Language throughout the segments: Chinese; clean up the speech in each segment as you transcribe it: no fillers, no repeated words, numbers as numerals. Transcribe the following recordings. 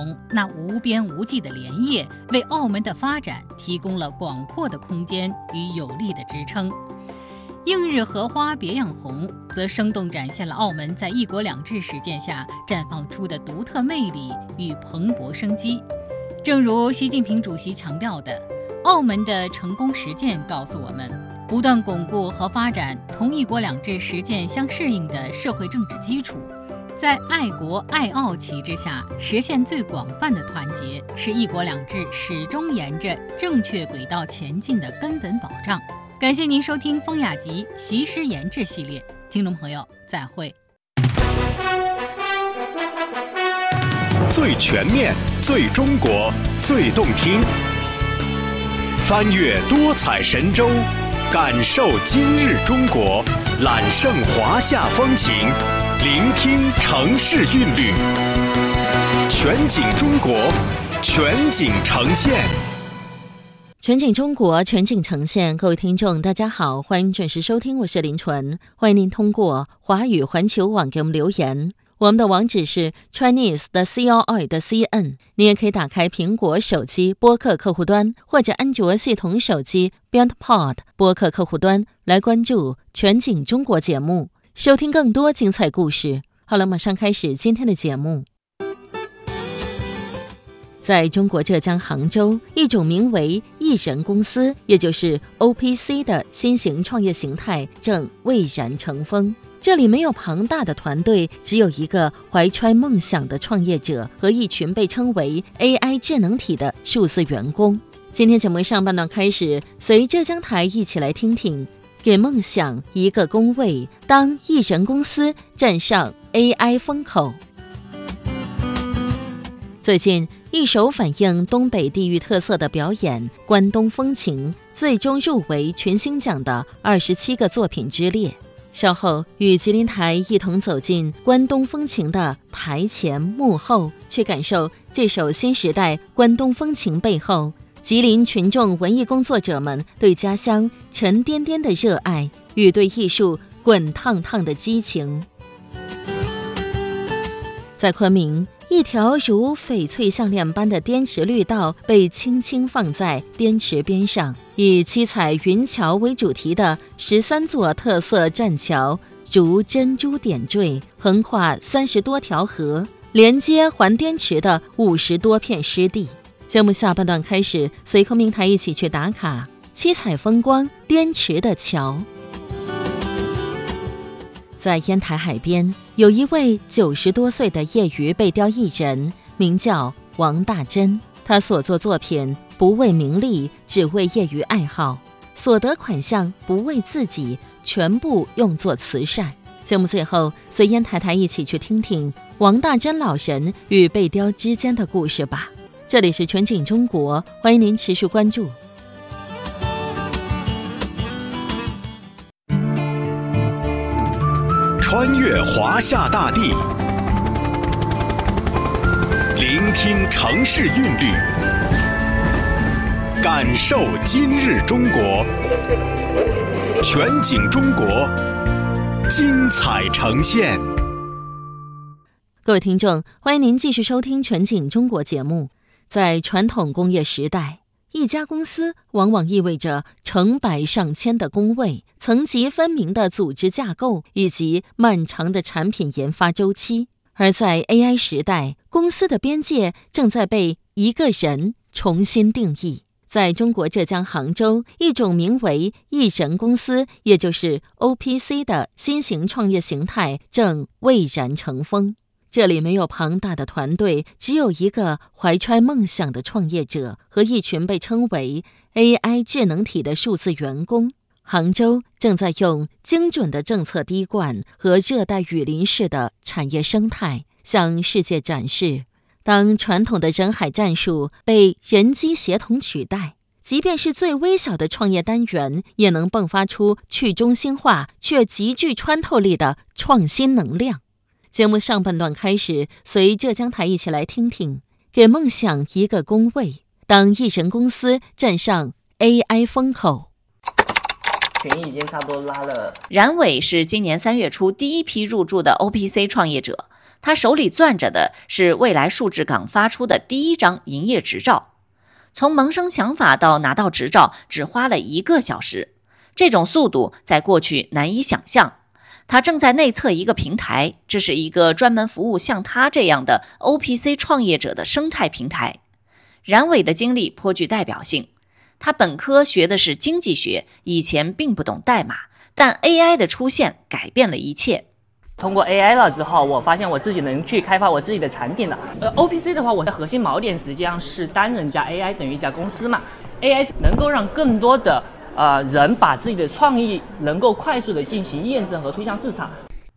同，那无边无际的连业为澳门的发展提供了广阔的空间与有力的支撑。映日荷花别样红则生动展现了澳门在一国两制实践下绽放出的独特魅力与蓬勃生机。正如习近平主席强调的，澳门的成功实践告诉我们，不断巩固和发展同一国两制实践相适应的社会政治基础，在爱国爱澳旗帜下实现最广泛的团结，是一国两制始终沿着正确轨道前进的根本保障。感谢您收听风雅集习师研制系列，听众朋友再会。 最全面、最中国、最动听，翻越多彩神州，感受今日中国，揽胜华夏风情，聆听城市韵律，全景中国，全景呈现。 全景中国，全景呈现。各位听众大家好，欢迎准时收听，我是林纯。欢迎您通过华语环球网给我们留言，我们的网址是 Chinese 的 CRI 的 CN。 你也可以打开苹果手机播客客户端或者安卓系统手机 BeyondPod 播客客户端来关注全景中国节目，收听更多精彩故事。好了，马上开始今天的节目。在中国浙江杭州，一种名为艺人公司，也就是 OPC 的新型创业形态正蔚然成风。这里没有庞大的团队，只有一个怀揣梦想的创业者和一群被称为 AI 智能体的数字员工。今天节目上半段开始，随浙江台一起来听听给梦想一个工位，当艺人公司站上 AI 风口。最近一首反映东北地域特色的表演《关东风情》最终入围群星奖的27个作品之列。稍后与吉林台一同走进关东风情的台前幕后，去感受这首新时代关东风情背后吉林群众文艺工作者们对家乡沉甸甸的热爱与对艺术滚烫烫的激情。在昆明，一条如翡翠项链般的滇池绿道被轻轻放在滇池边上，以七彩云桥为主题的13座特色栈桥如珍珠点缀，横跨30多条河，连接环滇池的50多片湿地。节目下半段开始，随昆明台一起去打卡七彩风光滇池的桥。在烟台海边，有一位90多岁的业余背雕艺人，名叫王大珍。他所作作品不为名利，只为业余爱好，所得款项不为自己，全部用作慈善。节目最后，随烟台台一起去听听王大珍老人与背雕之间的故事吧。这里是全景中国，欢迎您持续关注。 穿越华夏大地，聆听城市韵律，感受今日中国，全景中国，精彩呈现。 各位听众，欢迎您继续收听全景中国节目。在传统工业时代，一家公司往往意味着成百上千的工位、层级分明的组织架构以及漫长的产品研发周期。而在 AI 时代，公司的边界正在被一个人重新定义。在中国浙江杭州，一种名为艺人公司，也就是 OPC 的新型创业形态正蔚然成风。这里没有庞大的团队，只有一个怀揣梦想的创业者和一群被称为 AI 智能体的数字员工。杭州正在用精准的政策滴灌和热带雨林式的产业生态，向世界展示，当传统的人海战术被人机协同取代，即便是最微小的创业单元，也能迸发出去中心化却极具穿透力的创新能量。节目上半段开始，随浙江台一起来听听给梦想一个工位，当艺人公司站上 AI 风口。 群已经差不多拉了。 冉伟是今年3月初第一批入驻的 OPC 创业者， 他手里攥着的是未来数字港发出的第一张营业执照。从萌生想法到拿到执照只花了1个小时，这种速度在过去难以想象。他正在内测一个平台，这是一个专门服务像他这样的 OPC 创业者的生态平台。冉伟的经历颇具代表性，他本科学的是经济学，以前并不懂代码，但 AI 的出现改变了一切。 通过 AI 了之后，我发现我自己能去开发我自己的产品了。OPC 的话，我的核心锚点实际上是单人加 AI 等于一家公司嘛。AI 能够让更多的人把自己的创意能够快速的进行验证和推向市场。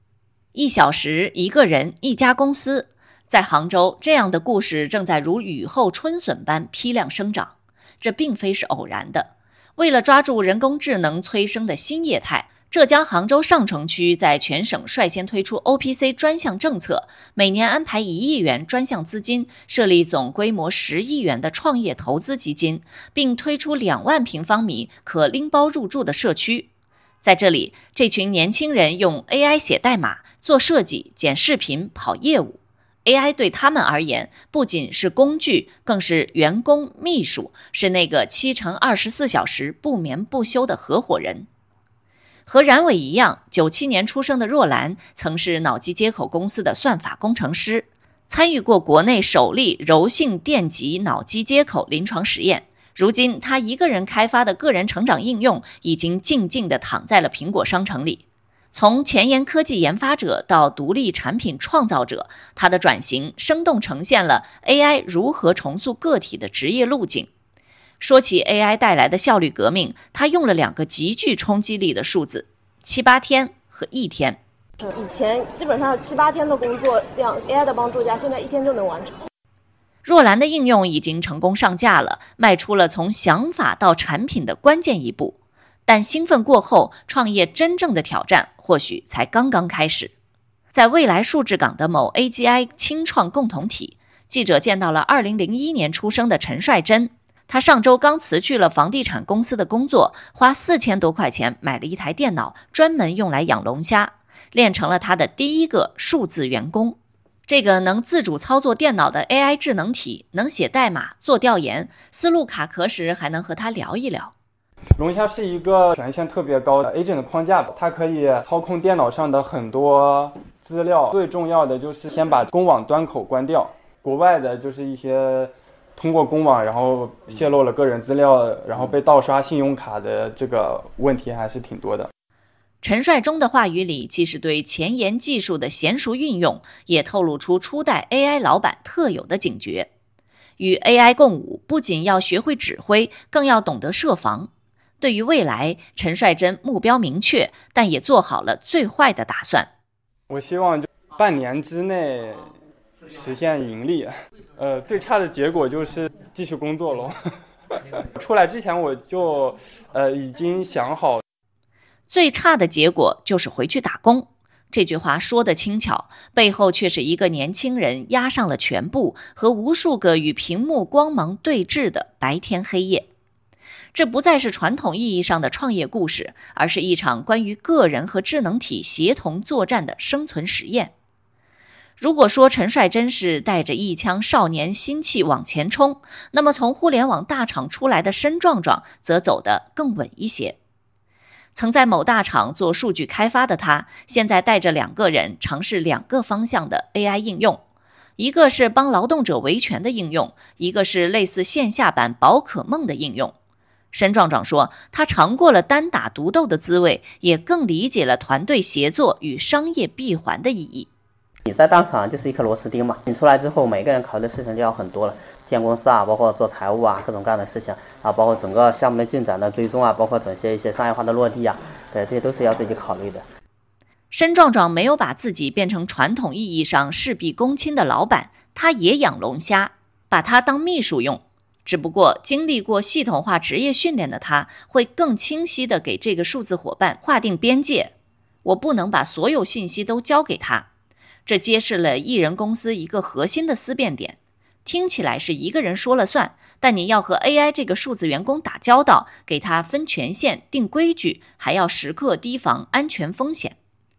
1小时1个人1家公司，在杭州，这样的故事正在如雨后春笋般批量生长。这并非是偶然的。为了抓住人工智能催生的新业态，浙江杭州上城区在全省率先推出 OPC 专项政策，每年安排1亿元专项资金，设立总规模10亿元的创业投资基金，并推出2万平方米可拎包入住的社区。在这里，这群年轻人用 AI 写代码、做设计、剪视频、跑业务。AI 对他们而言不仅是工具，更是员工、秘书，是那个7乘24小时不眠不休的合伙人。和冉伟一样，97年出生的若兰曾是脑机接口公司的算法工程师，参与过国内首例柔性电极脑机接口临床实验。如今他一个人开发的个人成长应用已经静静地躺在了苹果商城里。从前沿科技研发者到独立产品创造者，他的转型生动呈现了 AI 如何重塑个体的职业路径。说起 AI 带来的效率革命，他用了2个极具冲击力的数字：7、8天和1天。 以前基本上7、8天的工作量 ，AI 的帮助下，现在1天就能完成。 若兰的应用已经成功上架了，迈出了从想法到产品的关键一步。但兴奋过后，创业真正的挑战或许才刚刚开始。在未来数字港的某 AGI 轻创共同体，记者见到了2001年出生的陈帅珍。他上周刚辞去了房地产公司的工作，花4000多块钱买了一台电脑，专门用来养龙虾，练成了他的第一个数字员工。这个能自主操作电脑的 AI 智能体，能写代码、做调研，思路卡壳时还能和他聊一聊。 龙虾是一个权限特别高的 agent 的框架，它可以操控电脑上的很多资料，最重要的就是先把公网端口关掉。国外的就是一些通过公网然后泄露了个人资料，然后被盗刷信用卡的这个问题还是挺多的。 陈帅忠的话语里，既是对前沿技术的娴熟运用，也透露出初代 AI 老板特有的警觉。与 AI 共舞，不仅要学会指挥，更要懂得设防。对于未来，陈帅珍目标明确，但也做好了最坏的打算。 我希望就半年之内实现盈利，最差的结果就是继续工作咯。出来之前我就已经想好， 最差的结果就是回去打工。这句话说得轻巧，背后却是一个年轻人压上了全部，和无数个与屏幕光芒对峙的白天黑夜。这不再是传统意义上的创业故事，而是一场关于个人和智能体协同作战的生存实验。如果说陈帅珍是带着一腔少年心气往前冲，那么从互联网大厂出来的申壮壮则走得更稳一些。曾在某大厂做数据开发的他，现在带着2个人尝试2个方向的 AI 应用，一个是帮劳动者维权的应用，一个是类似线下版宝可梦的应用。申壮壮说，他尝过了单打独斗的滋味，也更理解了团队协作与商业闭环的意义。 你在当场就是一颗螺丝钉嘛，你出来之后，每个人考虑的事情就要很多了，建公司啊，包括做财务啊，各种各样的事情啊，包括整个项目的进展的追踪啊，包括整些一些商业化的落地啊，对，这些都是要自己考虑的。 申壮壮没有把自己变成传统意义上事必躬亲的老板，他也养龙虾，把他当秘书用。只不过经历过系统化职业训练的他，会更清晰地给这个数字伙伴划定边界。我不能把所有信息都交给他。这揭示了艺人公司一个核心的思辨点。听起来是一个人说了算，但你要和 AI 这个数字员工打交道，给他分权限、定规矩，还要时刻提防安全风险。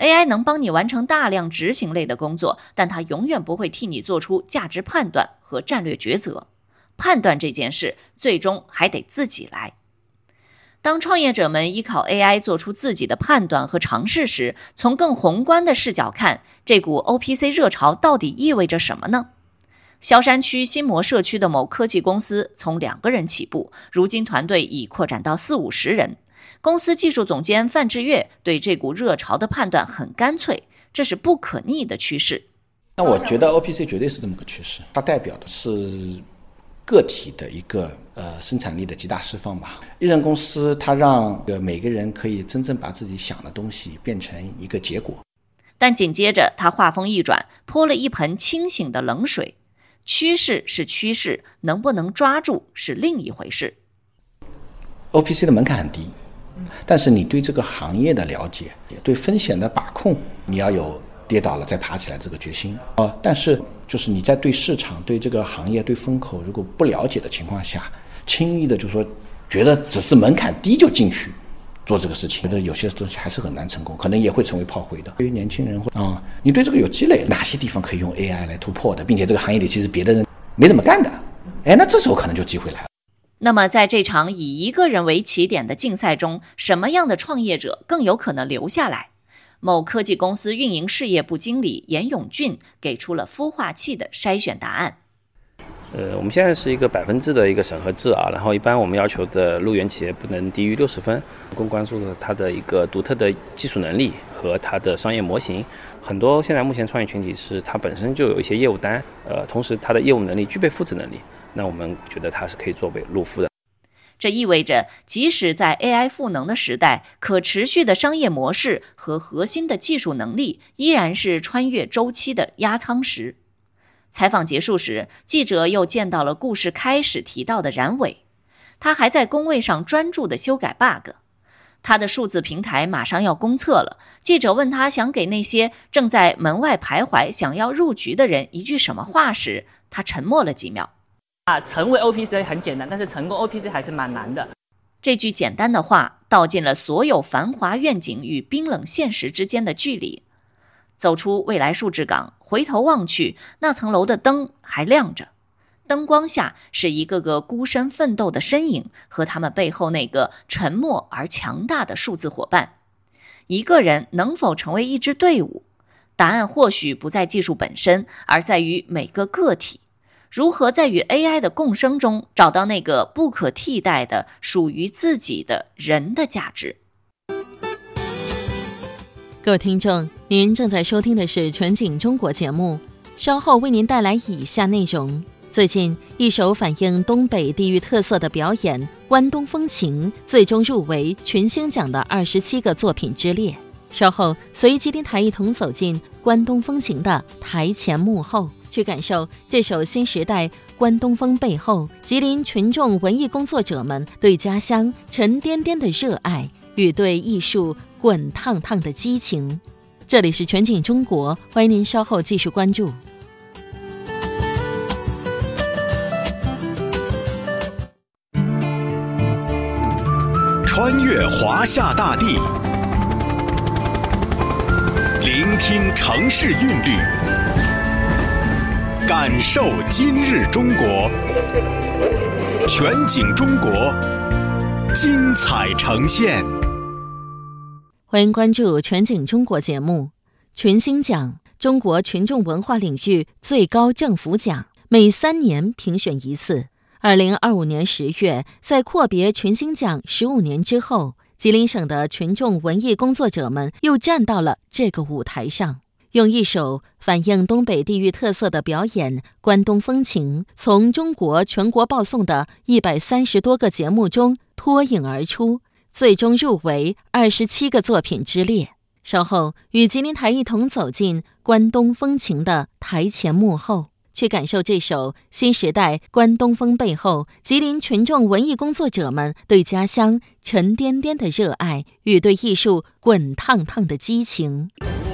AI 能帮你完成大量执行类的工作，但它永远不会替你做出价值判断和战略抉择。判断这件事，最终还得自己来。当创业者们依靠 AI 做出自己的判断和尝试时，从更宏观的视角看，这股 OPC 热潮到底意味着什么呢？萧山区新模社区的某科技公司从2个人起步，如今团队已扩展到40-50人。公司技术总监范志月对这股热潮的判断很干脆，这是不可逆的趋势。 那我觉得 OPC 绝对是这么个趋势，它代表的是个体的一个生产力的极大释放吧。一人公司它让每个人可以真正把自己想的东西变成一个结果。 但紧接着他话锋一转，泼了一盆清醒的冷水。趋势是趋势，能不能抓住是另一回事。 OPC 的门槛很低，但是你对这个行业的了解，对风险的把控，你要有跌倒了再爬起来这个决心。但是就是你在对市场、对这个行业、对风口如果不了解的情况下，轻易的就说觉得只是门槛低就进去做这个事情，觉得有些东西还是很难成功，可能也会成为炮灰的。对于年轻人你对这个有积累，哪些地方可以用 AI 来突破的，并且这个行业里其实别的人没怎么干的，那这时候可能就机会来了。 那么在这场以一个人为起点的竞赛中，什么样的创业者更有可能留下来？某科技公司运营事业部经理严永俊给出了孵化器的筛选答案。 我们现在是一个100%的一个审核制啊，然后一般我们要求的入园企业不能低于60分，更关注了它的一个独特的技术能力和它的商业模型。很多现在目前创业群体是它本身就有一些业务单，同时它的业务能力具备复制能力，那我们觉得它是可以作为入孵的。 这意味着，即使在 AI 赋能的时代，可持续的商业模式和核心的技术能力依然是穿越周期的压舱石。采访结束时，记者又见到了故事开始提到的冉伟，他还在工位上专注地修改 bug。他的数字平台马上要公测了，记者问他想给那些正在门外徘徊想要入局的人一句什么话时，他沉默了几秒。 成为 OPC 很简单，但是成功 OPC 还是蛮难的。 这句简单的话道尽了所有繁华愿景与冰冷现实之间的距离。走出未来数字港，回头望去，那层楼的灯还亮着，灯光下是一个个孤身奋斗的身影和他们背后那个沉默而强大的数字伙伴。一个人能否成为一支队伍？答案或许不在技术本身，而在于每个个体如何在与 AI 的共生中找到那个不可替代的属于自己的人的价值。 各位听众，您正在收听的是全景中国节目，稍后为您带来以下内容。最近，一首反映东北地域特色的表演《关东风情》最终入围群星奖的27个作品之列。稍后，随吉林台一同走进关东风情的台前幕后，去感受这首新时代关东风背后吉林群众文艺工作者们对家乡沉甸甸的热爱与对艺术滚烫烫的激情。这里是全景中国，欢迎您稍后继续关注。 穿越华夏大地，聆听城市韵律，感受今日中国。全景中国，精彩呈现。 欢迎关注全景中国节目。群星奖，中国群众文化领域最高政府奖，每3年评选一次。2025年10月，在阔别群星奖15年之后，吉林省的群众文艺工作者们又站到了这个舞台上，用一首反映东北地域特色的表演《关东风情》，从中国全国报送的130多个节目中脱颖而出，最终入围27个作品之列。稍后与吉林台一同走进关东风情的台前幕后，去感受这首新时代关东风背后吉林群众文艺工作者们对家乡沉甸甸的热爱与对艺术滚烫烫的激情。